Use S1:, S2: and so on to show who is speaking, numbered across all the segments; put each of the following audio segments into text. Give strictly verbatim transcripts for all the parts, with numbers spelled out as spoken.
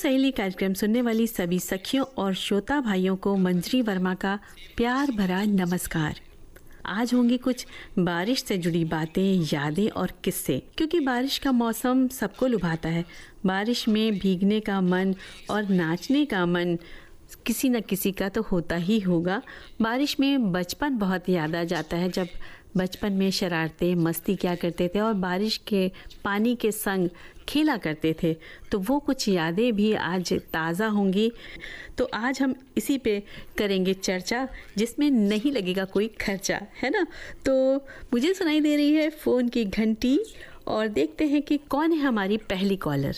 S1: सहेली कार्यक्रम सुनने वाली सभी सखियों और श्रोता भाइयों को मंजरी वर्मा का प्यार भरा नमस्कार। आज होंगी कुछ बारिश से जुड़ी बातें, यादें और किस्से, क्योंकि बारिश का मौसम सबको लुभाता है। बारिश में भीगने का मन और नाचने का मन किसी न किसी का तो होता ही होगा। बारिश में बचपन बहुत याद आ जाता है, जब बचपन में शरारतें मस्ती क्या करते थे और बारिश के पानी के संग खेला करते थे, तो वो कुछ यादें भी आज ताज़ा होंगी। तो आज हम इसी पे करेंगे चर्चा, जिसमें नहीं लगेगा कोई खर्चा, है ना। तो मुझे सुनाई दे रही है फ़ोन की घंटी और देखते हैं कि कौन है हमारी पहली कॉलर।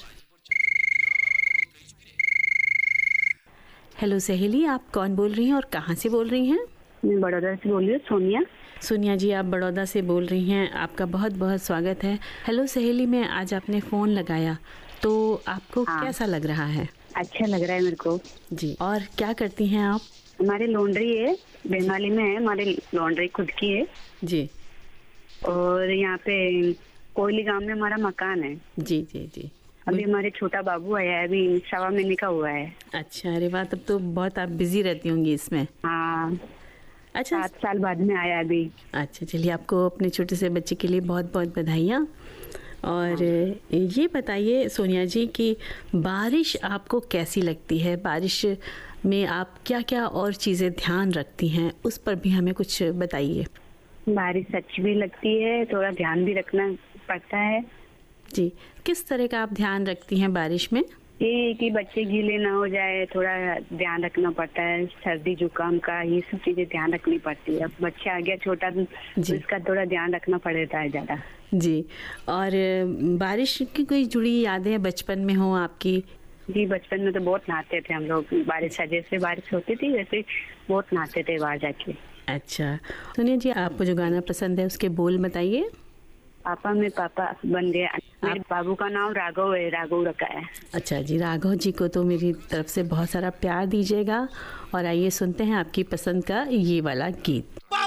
S1: हेलो सहेली, आप कौन बोल रही हैं और कहाँ से बोल रही हैं?
S2: मैं बड़ौदा से बोल रही हूँ, सोनिया।
S1: सोनिया जी, आप बड़ौदा से बोल रही हैं, आपका बहुत बहुत स्वागत है। हेलो सहेली, में आज आपने फ़ोन लगाया तो आपको
S2: हाँ।
S1: कैसा लग रहा है?
S2: अच्छा लग रहा है मेरे को
S1: जी। और क्या करती हैं आप?
S2: हमारी लॉन्ड्री है, बेंगाली में है, हमारी लॉन्ड्री खुद की है
S1: जी।
S2: और यहाँ पे कोयली गांव में हमारा मकान है।
S1: जी जी जी।
S2: अभी हमारे छोटा बाबू आया है, अभी सवा महीने का हुआ है।
S1: अच्छा, अरे वाह, तब तो बहुत आप बिजी रहती होंगी इसमें।
S2: हाँ,
S1: अच्छा,
S2: सात साल बाद में आया अभी।
S1: अच्छा, चलिए, आपको अपने छोटे से बच्चे के लिए बहुत बहुत बधाइयाँ। और हाँ। ये बताइए सोनिया जी कि बारिश आपको कैसी लगती है? बारिश में आप क्या क्या और चीज़ें ध्यान रखती हैं, उस पर भी हमें कुछ बताइए।
S2: बारिश अच्छी भी लगती है, थोड़ा ध्यान भी रखना पड़ता है।
S1: जी, किस तरह का आप ध्यान रखती हैं बारिश में?
S2: ये कि बच्चे गीले ना हो जाए, थोड़ा ध्यान रखना पड़ता है। सर्दी जुकाम का ये सब चीजें ध्यान रखनी पड़ती है। अब बच्चा आ गया छोटा तो इसका थोड़ा ध्यान रखना पड़ता है ज्यादा। जी।
S1: और बारिश की कोई जुड़ी यादें बचपन में हो आपकी?
S2: जी, बचपन में तो बहुत नहाते थे हम लोग। बारिश जैसे बारिश होती थी वैसे बहुत नहाते थे बाहर जाके।
S1: अच्छा, सोनिया जी, आपको जो गाना पसंद है उसके बोल बताइए।
S2: पापा में पापा बन गया। मेरे बाबू का नाम राघव है, राघव रखा है।
S1: अच्छा जी, राघव जी को तो मेरी तरफ से बहुत सारा प्यार दीजिएगा। और आइए सुनते हैं आपकी पसंद का ये वाला गीत।